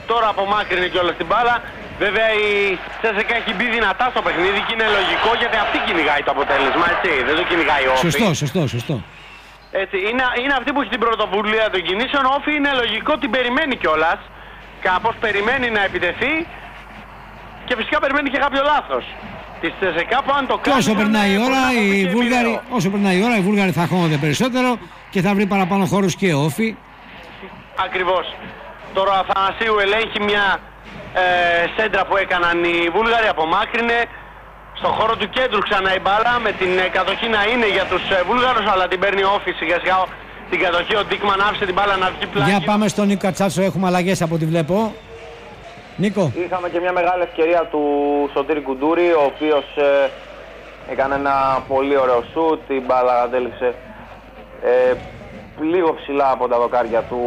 τώρα απομάκρυνε κιόλας την μπάλα. Βέβαια η CSKA έχει μπει δυνατά στο παιχνίδι και είναι λογικό γιατί αυτή κυνηγάει το αποτέλεσμα, έτσι. Δεν το κυνηγάει ο Όφη. Σωστό. Έτσι, είναι αυτή που έχει την πρωτοβουλία των κινήσεων. Ο Όφη είναι λογικό, την περιμένει κιόλας. Κάπως περιμένει να επιτεθεί και φυσικά περιμένει και κάποιο λάθος της CSKA που αν το κάνει. Όσο περνάει η ώρα, οι Βούλγαροι θα χώνονται περισσότερο και θα βρει παραπάνω χώρους και ο Όφη. Ακριβώς. Τώρα ο Αθανασίου ελέγχει μια σέντρα που έκαναν οι Βούλγαροι, απομάκρυνε. Στον χώρο του κέντρου ξανά η μπάλα, με την κατοχή να είναι για τους Βούλγαρους, αλλά την παίρνει ο Όφη σιγά σιγά την κατοχή. Ο Ντίκμαν άφησε την μπάλα να βγει πλάγι. Για πάμε στον Νίκο Κατσάτσο, έχουμε αλλαγές από ό,τι βλέπω. Νίκο. Είχαμε και μια μεγάλη ευκαιρία του Σωτήρη Κουντούρη, ο οποίος έκανε ένα πολύ ωραίο σουτ, η μπάλα κατέληξε λίγο ψηλά από τα δοκάρια του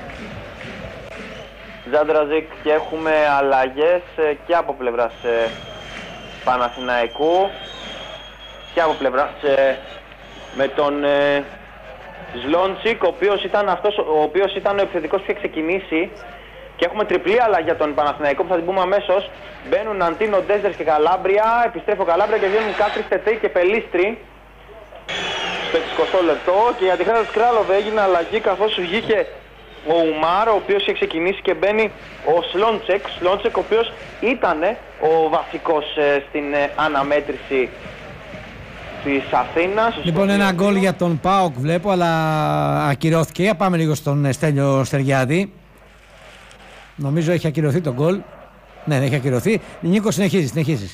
Τζάντραζικ και έχουμε αλλαγές και από πλευράς Παναθηναϊκού και από πλευράς με τον Σλόντσικ, ο οποίος ήταν ο επιθετικός που είχε ξεκινήσει, και έχουμε τριπλή αλλαγή για τον Παναθηναϊκό που θα την πούμε αμέσως. Μπαίνουν Αντίνο, Ντέζερς και Καλάμπρια, επιστρέφει ο Καλάμπρια και βγαίνουν Κάτρις, Τετέι και Πελίστρι στο 60 λεπτό, και για τη Χάρα της Κράλοβε έγινε αλλαγή καθώς βγήκε ο Ουμάρ, ο οποίος είχε ξεκινήσει, και μπαίνει ο Σλόντσεκ, ο οποίος ήταν ο βασικός στην αναμέτρηση της Αθήνας. Λοιπόν, ένα γκολ για τον ΠΑΟΚ βλέπω, αλλά ακυρώθηκε. Πάμε λίγο στον Στέλιο Στεριάδη. Νομίζω έχει ακυρωθεί το γκολ. Ναι, έχει ακυρωθεί. Νίκο, συνεχίζεις.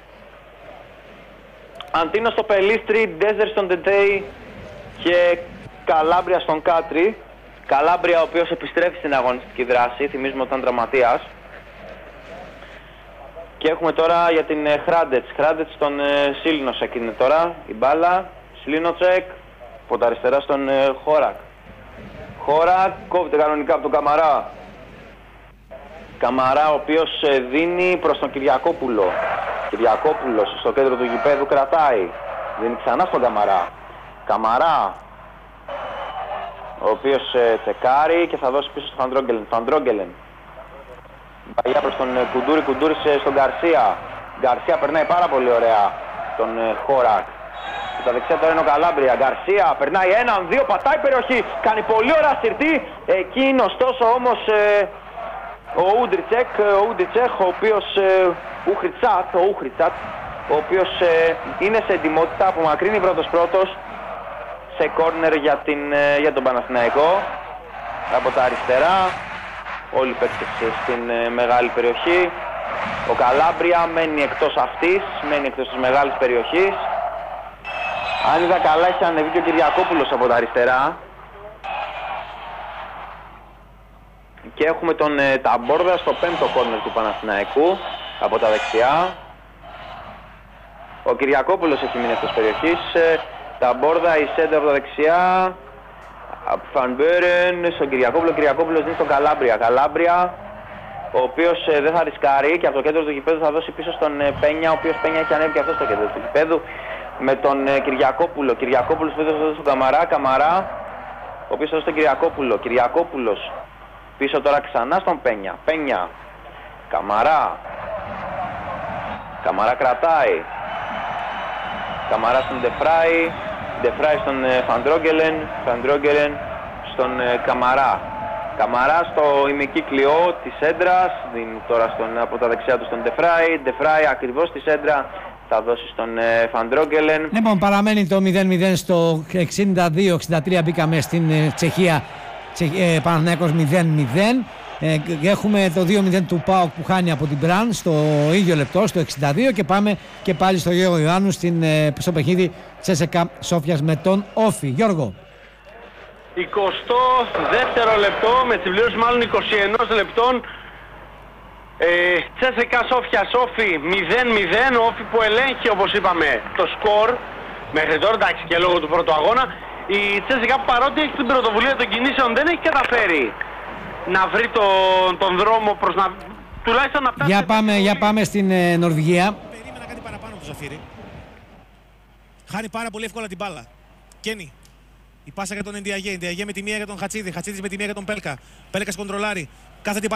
Αντίνο στο Πελίστρι, Ντέζερ στον Τετέι και Καλάμπρια στον Κάτρι. Καλάμπρια ο οποίος επιστρέφει στην αγωνιστική δράση, θυμίζουμε ότι ήταν τραυματίας. Και έχουμε τώρα για την Χράντετς στον Σίλινοσεκ είναι τώρα η μπάλα. Σίλινοτσεκ, από τα αριστερά στον Χόρακ. Χόρακ κόβεται κανονικά από τον Καμαρά. Καμαρά ο οποίος δίνει προς τον Κυριακόπουλο. Κυριακόπουλος στο κέντρο του γηπέδου κρατάει. Δίνει ξανά στον Καμαρά. Καμαρά, ο οποίος τσεκάρει και θα δώσει πίσω στο Φαντρόγκελεν. Παγιά προς τον Κουντούρη στον Γκαρσία. Γκαρσία περνάει πάρα πολύ ωραία τον Χόρακ. Στα δεξιά τώρα είναι ο Καλάμπρια. Γκαρσία περνάει 1-2, πατάει περιοχή. Κάνει πολύ ωραία συρτή. Εκεί ωστόσο όμως ο Ούντριτσεκ, ο οποίος ο οποίος είναι σε ετοιμότητα, απομακρύνει πρώτος σε κόρνερ για τον Παναθηναϊκό από τα αριστερά. Όλοι παίκτες στην μεγάλη περιοχή. Ο Καλάμπρια μένει εκτός της μεγάλης περιοχής. Αν είδα καλά, έχει ανεβεί και ο Κυριακόπουλος από τα αριστερά. Και έχουμε τον Ταμπόρδα στο 5ο κόρνερ του Παναθηναϊκού από τα δεξιά. Ο Κυριακόπουλος έχει μείνει εκτός περιοχής. Ταμπόρδα, η σέντα από τα δεξιά. Φανμπέρεν στον Κυριακόπουλο. Κυριακόπουλος δίνει στον Καλάμπρια, ο οποίος δεν θα ρισκάρει και από το κέντρο του γηπέδου θα δώσει πίσω στον Πένια, ο οποίος Πένια έχει ανέβει και αυτό στο κέντρο του γηπέδου με τον Κυριακόπουλο. Κυριακόπουλος που έδωσε στον Καμαρά, ο οποίος έδωσε στον Κυριακόπουλος πίσω τώρα ξανά στον Πένια. Καμαρά κρατάει. Καμαρά στον Ντεφράι στον Φαντρόγκελεν στον Καμαρά στο ημικύκλιο της έντρας, δίνει τώρα από τα δεξιά του στον Ντεφράι ακριβώς στη έντρα θα δώσει στον Φαντρόγκελεν. Λοιπόν, παραμένει το 0-0 στο 62-63, μπήκαμε στην Τσεχία, Παναθηναϊκός 0-0. Έχουμε το 2-0 του ΠΑΟΚ που χάνει από την Μπραν στο ίδιο λεπτό, στο 62, και πάμε και πάλι στο Γιώργο Ιωάννου στο παιχνίδι CSKA Σόφιας με τον Όφη. Γιώργο. 22ο λεπτό, με συμπλήρωση μάλλον 21 λεπτών. CSKA Σόφιας Όφη 0-0. Ο Όφη που ελέγχει, όπως είπαμε, το σκορ μέχρι τώρα, εντάξει, και λόγω του πρώτου αγώνα. Η CSKA, παρότι έχει την πρωτοβουλία των κινήσεων, δεν έχει καταφέρει να βρει τον δρόμο προς να... τουλάχιστον να φτάσει... Για πάμε στην Νορβηγία. Περίμενα κάτι παραπάνω από το Ζαφύρι. Χάνει πάρα πολύ εύκολα την μπάλα. Κένι. Η πάσα για τον Εντιαγέ. Εντιαγέ με τη μία για τον Χατσίδη. Χατσίδης με τη μία για τον Πέλκα. Πέλκας κοντρολάρει. Κάθεται